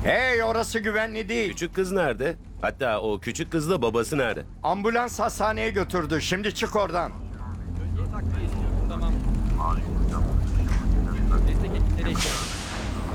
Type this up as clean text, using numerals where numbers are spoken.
Hey, orası güvenli değil. Küçük kız nerede? Hatta o küçük kızla babası nerede? Ambulans hastaneye götürdü. Şimdi çık oradan. Bölgeye takviye istiyorum. Tamam. Destek ekipleri ekliyorum.